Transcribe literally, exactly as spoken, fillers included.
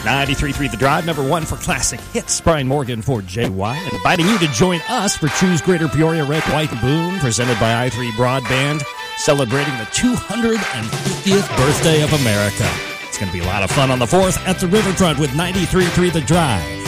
ninety-three point three The Drive, number one for classic hits. Brian Morgan for J Y. Inviting you to join us for Choose Greater Peoria Red, White, and Boom, presented by i three Broadband, celebrating the two hundred fiftieth birthday of America. It's going to be a lot of fun on the fourth at the Riverfront with ninety-three point three The Drive.